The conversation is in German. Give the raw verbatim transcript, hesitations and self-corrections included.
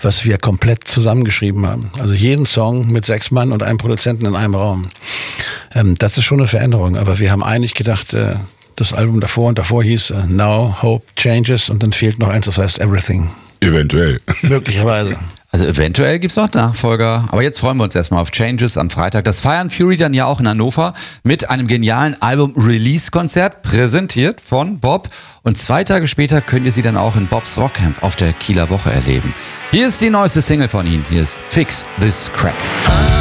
was wir komplett zusammengeschrieben haben. Also jeden Song mit sechs Mann und einem Produzenten in einem Raum. Ähm, das ist schon eine Veränderung, aber wir haben eigentlich gedacht, äh, das Album davor und davor hieß äh, Now, Hope, Changes und dann fehlt noch eins, das heißt Everything. Eventuell. Möglicherweise. Also eventuell gibt's noch Nachfolger. Aber jetzt freuen wir uns erstmal auf Changes am Freitag. Das feiern Fury dann ja auch in Hannover mit einem genialen Album-Release-Konzert, präsentiert von Bob. Und zwei Tage später könnt ihr sie dann auch in Bobs Rockcamp auf der Kieler Woche erleben. Hier ist die neueste Single von ihnen. Hier ist Fix This Crack.